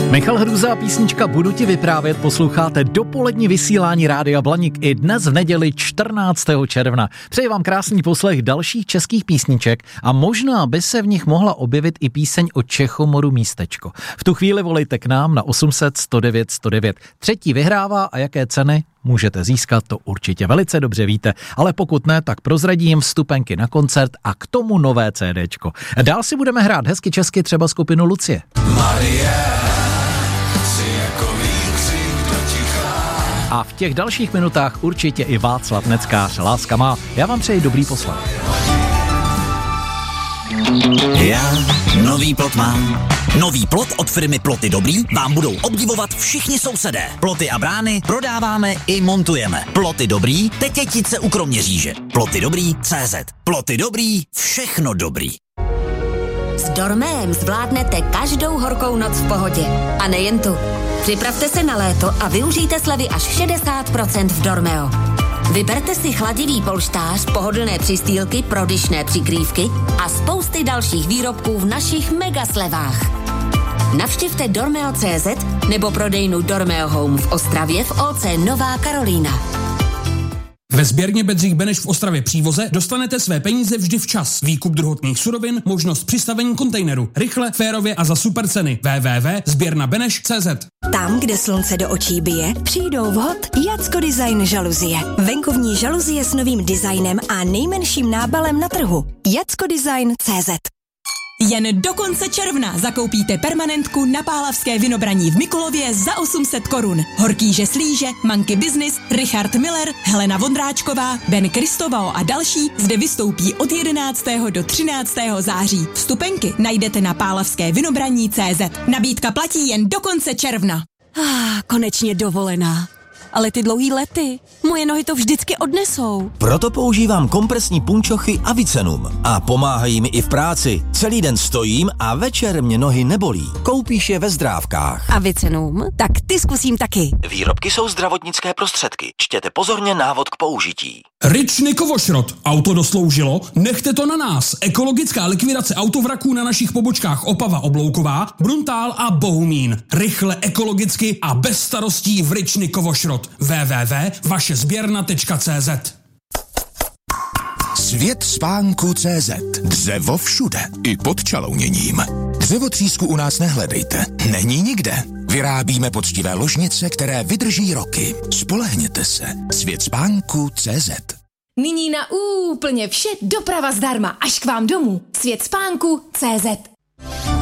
Michal Hruza a písnička Budu ti vyprávět posloucháte dopolední vysílání Rádia Blaník i dnes v neděli 14. června. Přeji vám krásný poslech dalších českých písniček a možná by se v nich mohla objevit i píseň o Čechomoru Místečko. V tu chvíli volejte k nám na 800 109 109. Třetí vyhrává a jaké ceny můžete získat, to určitě velice dobře víte, ale pokud ne, tak prozradím vstupenky na koncert a k tomu nové CDčko. Dál si budeme hrát hezky česky třeba skupinu Lucie. Marie. A v těch dalších minutách určitě i Václav Neckář, Láska má. Já vám přeji dobrý poslech. Já nový plot mám. Nový plot od firmy Ploty Dobrý vám budou obdivovat všichni sousedé. Ploty a brány prodáváme i montujeme. Ploty Dobrý, Tetětice u Kroměříže. Ploty Dobrý CZ. Ploty Dobrý, všechno dobrý. S Dormeem zvládnete každou horkou noc v pohodě. A nejen tu. Připravte se na léto a využijte slevy až 60% v Dormeo. Vyberte si chladivý polštář, pohodlné přistýlky, prodyšné přikrývky a spousty dalších výrobků v našich mega slevách. Navštivte Dormeo.cz nebo prodejnu Dormeo Home v Ostravě v OC Nová Karolína. Ve sběrně Bedřich Beneš v Ostravě Přívoze dostanete své peníze vždy včas. Výkup druhotných surovin, možnost přistavení kontejneru. Rychle, férově a za super ceny. www.sběrnabeneš.cz. Tam, kde slunce do očí bije, přijdou vhod Jacko Design žaluzie. Venkovní žaluzie s novým designem a nejmenším nábalem na trhu. JackoDesign.cz. Jen do konce června zakoupíte permanentku na Pálavské Vinobraní v Mikulově za 800 korun. Horkýže Slíže, Manky Business, Richard Miller, Helena Vondráčková, Ben Kristovao a další zde vystoupí od 11. do 13. září. Vstupenky najdete na pálavskévinobraní.cz. Nabídka platí jen do konce června. Konečně dovolená. Ale ty dlouhý lety, moje nohy to vždycky odnesou. Proto používám kompresní punčochy Avicenum a pomáhají mi i v práci. Celý den stojím a večer mě nohy nebolí. Koupíš je ve Zdrávkách. Avicenum? Tak ty zkusím taky. Výrobky jsou zdravotnické prostředky. Čtěte pozorně návod k použití. Ričny Kovošrot. Auto dosloužilo? Nechte to na nás. Ekologická likvidace autovraků na našich pobočkách Opava Oblouková, Bruntál a Bohumín. Rychle, ekologicky a bez starostí v Ričny Kovošrot. www.vašezběrna.cz. Svět spánku.cz. Dřevo všude, i pod čalouněním. Dřevotřísku u nás nehledejte, není nikde. Vyrábíme poctivé ložnice, které vydrží roky. Spolehněte se. Svět spánku.cz. Nyní na úplně vše doprava zdarma až k vám domů. Svět spánku.cz.